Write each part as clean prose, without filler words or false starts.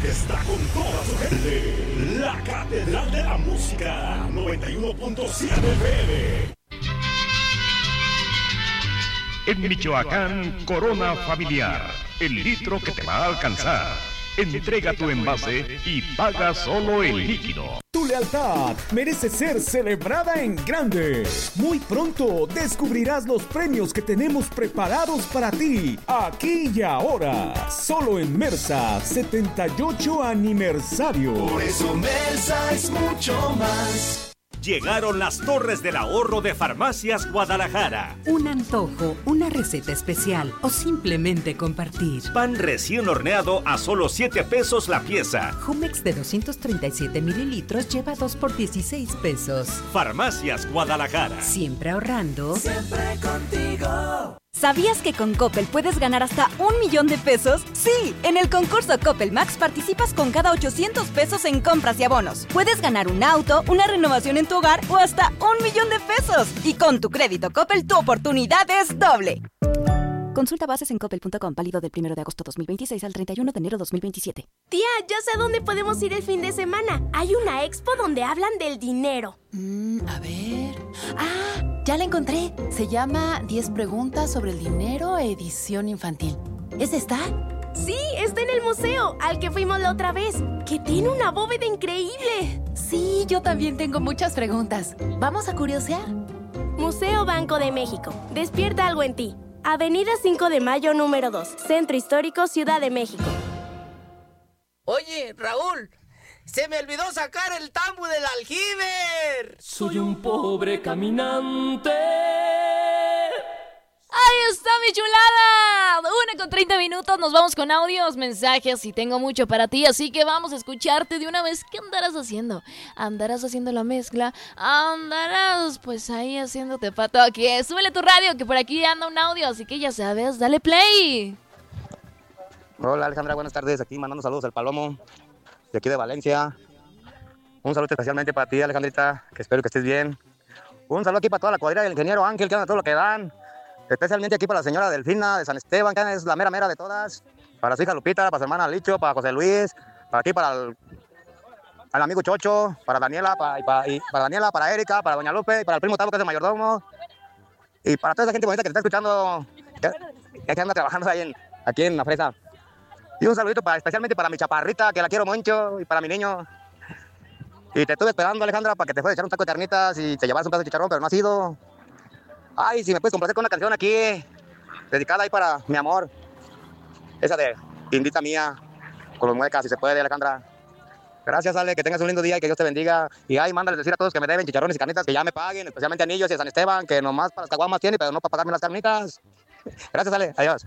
que está con toda su gente. La Catedral de la Música, 91.7 FM. En Michoacán, Corona Familiar, el litro que te va a alcanzar. Entrega tu envase y paga solo el líquido. Tu lealtad merece ser celebrada en grande. Muy pronto descubrirás los premios que tenemos preparados para ti, aquí y ahora. Solo en Mersa 78 aniversario. Por eso Mersa es mucho más. Llegaron las Torres del Ahorro de Farmacias Guadalajara. Un antojo, una receta especial o simplemente compartir. Pan recién horneado a solo 7 pesos la pieza. Jumex de 237 mililitros lleva 2 por 16 pesos. Farmacias Guadalajara. Siempre ahorrando. Siempre contigo. ¿Sabías que con Coppel puedes ganar hasta 1 millón de pesos? Sí, en el concurso Coppel Max participas con cada 800 pesos en compras y abonos. Puedes ganar un auto, una renovación en tu hogar o hasta 1 millón de pesos. Y con tu crédito Coppel, tu oportunidad es doble. Consulta bases en coppel.com, válido del 1 de agosto 2026 al 31 de enero 2027. Tía, ya sé a dónde podemos ir el fin de semana. Hay una expo donde hablan del dinero. A ver... ¡Ah! Ya la encontré. Se llama 10 preguntas sobre el dinero, edición infantil. ¿Es esta? Sí, está en el museo, al que fuimos la otra vez, que tiene una bóveda increíble. Sí, yo también tengo muchas preguntas. ¿Vamos a curiosear? Museo Banco de México. Despierta algo en ti. Avenida 5 de Mayo, número 2. Centro Histórico, Ciudad de México. Oye, Raúl, se me olvidó sacar el tambo del aljibe. Soy un pobre caminante. ¡Ahí está, mi chulada! 1:30 nos vamos con audios, mensajes y tengo mucho para ti, así que vamos a escucharte de una vez. ¿Qué andarás haciendo? ¿Andarás haciendo la mezcla? ¿Andarás pues ahí haciéndote pato? Aquí, súbele tu radio, que por aquí anda un audio, así que ya sabes, dale play. Hola Alejandra, buenas tardes, aquí mandando saludos al Palomo, de aquí de Valencia. Un saludo especialmente para ti, Alejandrita, que espero que estés bien. Un saludo aquí para toda la cuadrilla del ingeniero Ángel, que anda todo lo que dan. Especialmente aquí para la señora Delfina de San Esteban, que es la mera mera de todas. Para su hija Lupita, para su hermana Licho, para José Luis, para aquí para el amigo Chocho, para Daniela, para Erika, para Doña Lupe, para el primo Tavo, que es el mayordomo. Y para toda esa gente bonita que te está escuchando, que anda trabajando ahí aquí en la fresa. Y un saludito especialmente para mi chaparrita, que la quiero mucho, y para mi niño. Y te estuve esperando, Alejandra, para que te fueras a echar un taco de carnitas y te llevaras un pedazo de chicharrón, pero no has ido. Ay, si me puedes complacer con una canción aquí, dedicada ahí para mi amor. Esa de Indita Mía, con los muecas, si se puede, Alejandra. Gracias, Ale, que tengas un lindo día y que Dios te bendiga. Y ay, mándales decir a todos que me deben chicharrones y carnitas, que ya me paguen, especialmente a Anillos y a San Esteban, que nomás para las caguamas tiene, pero no para pagarme las carnitas. Gracias, Ale, adiós.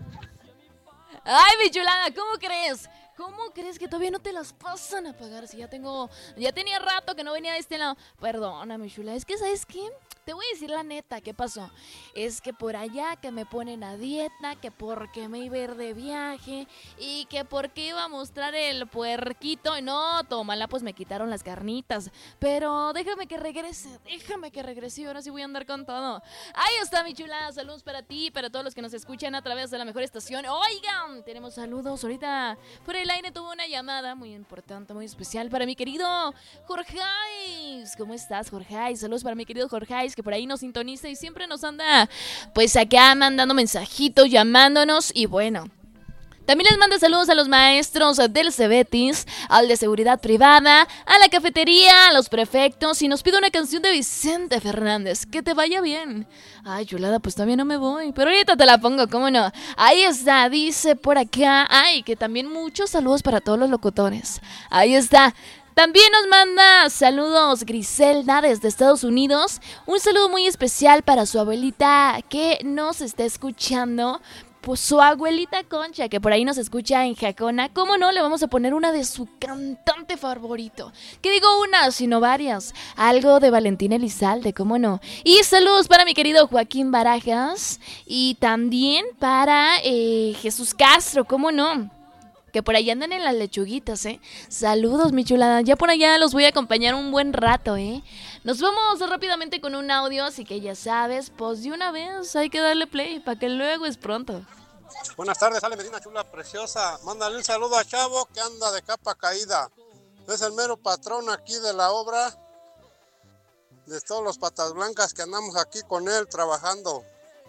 Ay, mi chulada, ¿cómo crees? ¿Cómo crees que todavía no te las pasan a pagar? Si ya tenía rato que no venía de este lado. Perdona, mi chula, es que ¿sabes qué? Te voy a decir la neta, ¿qué pasó? Es que por allá que me ponen a dieta, que porque me iba a ir de viaje y que porque iba a mostrar el puerquito. No, tómala, pues me quitaron las carnitas. Pero déjame que regrese y ahora sí voy a andar con todo. Ahí está, mi chula, saludos para ti, para todos los que nos escuchan a través de la mejor estación. Oigan, tenemos saludos ahorita. Por el aire tuvo una llamada muy importante, muy especial para mi querido Jorgeis. ¿Cómo estás, Jorgeis? Saludos para mi querido Jorgeis, que por ahí nos sintoniza y siempre nos anda pues acá mandando mensajitos, llamándonos. Y bueno, también les manda saludos a los maestros del Cebetis, al de seguridad privada, a la cafetería, a los prefectos, y nos pide una canción de Vicente Fernández. Que te vaya bien. Ay, chulada, pues todavía no me voy, pero ahorita te la pongo, ¿cómo no? Ahí está, dice por acá. Ay, que también muchos saludos para todos los locutores. Ahí está. También nos manda saludos Griselda desde Estados Unidos. Un saludo muy especial para su abuelita que nos está escuchando. Pues su abuelita Concha, que por ahí nos escucha en Jacona. ¿Cómo no? Le vamos a poner una de su cantante favorito. Que digo una, sino varias. Algo de Valentín Elizalde, ¿cómo no? Y saludos para mi querido Joaquín Barajas. Y también para Jesús Castro, ¿cómo no? Que por allá andan en las lechuguitas, ¿eh? Saludos, mi chulada. Ya por allá los voy a acompañar un buen rato, ¿eh? Nos vamos rápidamente con un audio, así que ya sabes, pues de una vez hay que darle play para que luego es pronto. Buenas tardes, Ale Medina, chula preciosa. Mándale un saludo a Chavo que anda de capa caída. Es el mero patrón aquí de la obra, de todos los patas blancas que andamos aquí con él trabajando.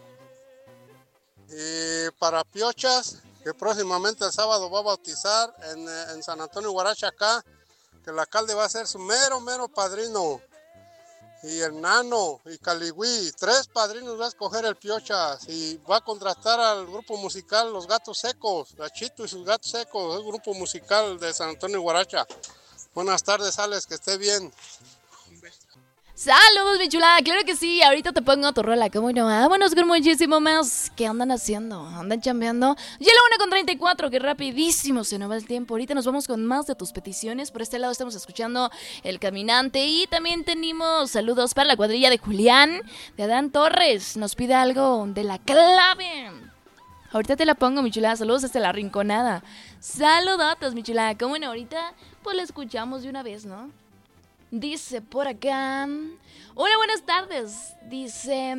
Y para Piochas, que próximamente el sábado va a bautizar en San Antonio Guaracha acá, que el alcalde va a ser su mero padrino. Y el Nano y Caligüí, 3 padrinos va a escoger el Piochas y va a contratar al grupo musical Los Gatos Secos, Gachito y sus Gatos Secos, el grupo musical de San Antonio Guaracha. Buenas tardes, Alex, que esté bien. Saludos, mi chulada, claro que sí, ahorita te pongo tu rola, ¿cómo no? Vámonos con muchísimo más. ¿Qué andan haciendo? ¿Andan chambeando? Ya la 1:34, que rapidísimo se nos va el tiempo. Ahorita nos vamos con más de tus peticiones. Por este lado estamos escuchando El Caminante y también tenemos saludos para la cuadrilla de Julián, de Adán Torres. Nos pide algo de La Clave. Ahorita te la pongo, mi chulada. Saludos desde La Rinconada. Saludotes, mi chulada. ¿Cómo no? Ahorita pues la escuchamos de una vez, ¿no? Dice por acá, hola, buenas tardes. Dice,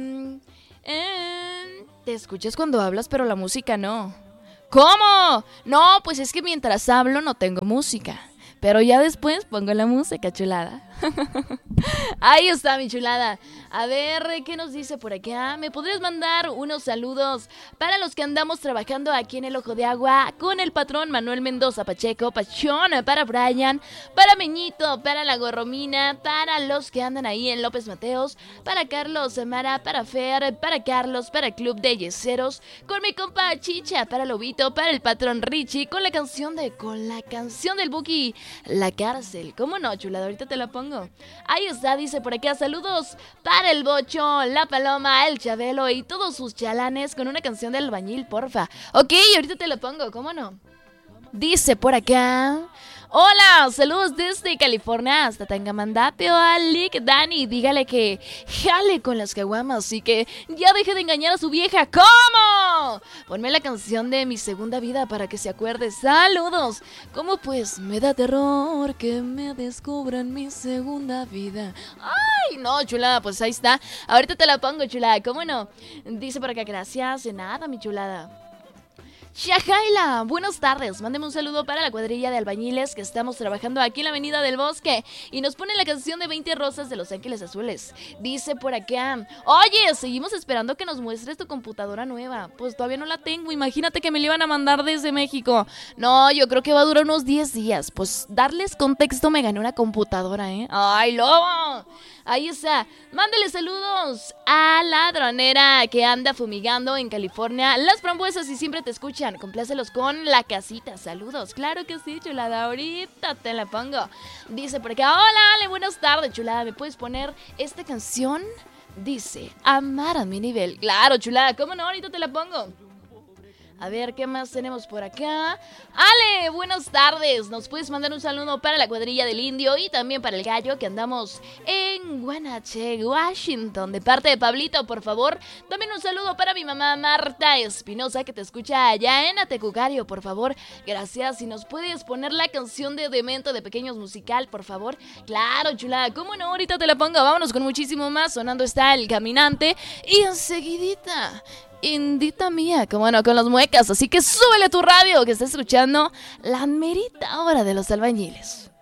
te escuchas cuando hablas, pero la música no. ¿Cómo? No, pues es que mientras hablo no tengo música, pero ya después pongo la música, chulada. Ahí está, mi chulada. A ver, ¿qué nos dice por acá? ¿Me podrías mandar unos saludos para los que andamos trabajando aquí en el Ojo de Agua con el patrón Manuel Mendoza Pacheco, Pachón, para Brian, para Meñito, para la Gorromina, para los que andan ahí en López Mateos, para Carlos Mara, para Fer, para Carlos, para Club de Yeseros, con mi compa Chicha, para Lobito, para el patrón Richie, con la canción del Buki, La Cárcel. ¿Cómo no, chulada? Ahorita te la pongo. Ahí está, dice por acá, saludos para el Bocho, la Paloma, el Chabelo y todos sus chalanes con una canción del Albañil, porfa. Ok, ahorita te la pongo, ¿cómo no? Dice por acá, hola, saludos desde California hasta Tangamandapio, a Lick Dani, dígale que jale con las caguamas y que ya deje de engañar a su vieja. ¿Cómo? Ponme la canción de Mi Segunda Vida para que se acuerde. Saludos. ¿Cómo pues? Me da terror que me descubran mi segunda vida. Ay, no, chulada, pues ahí está. Ahorita te la pongo, chulada, ¿cómo no? Dice por acá, gracias, de nada, mi chulada. Shahaila, buenas tardes, mándeme un saludo para la cuadrilla de albañiles que estamos trabajando aquí en la Avenida del Bosque y nos pone la canción de 20 Rosas de Los Ángeles Azules. Dice por acá, oye, seguimos esperando que nos muestres tu computadora nueva. Pues todavía no la tengo, imagínate que me la iban a mandar desde México. No, yo creo que va a durar unos 10 días, pues darles contexto, me gané una computadora, ¡Ay, lobo! Ahí está, mándale saludos a la dronera que anda fumigando en California las frambuesas y siempre te escuchan. Complácelos con La Casita. Saludos, claro que sí, chulada, ahorita te la pongo. Dice por acá, hola Ale, buenas tardes, chulada, ¿me puedes poner esta canción? Dice, Amar a mi nivel. Claro, chulada, ¿cómo no? Ahorita te la pongo. A ver, ¿qué más tenemos por acá? Ale, buenas tardes. Nos puedes mandar un saludo para la cuadrilla del Indio y también para el Gallo que andamos en Guanache, Washington, de parte de Pablito, por favor. También un saludo para mi mamá Marta Espinosa que te escucha allá en Atecucario, por favor. Gracias. Si nos puedes poner la canción de Demento de Pequeños Musical, por favor. Claro, chulada, ¿cómo no? Ahorita te la pongo. Vámonos con muchísimo más. Sonando está El Caminante y enseguidita Indita mía, como no, con los muecas. Así que súbele tu radio que estás escuchando la merita hora de los albañiles.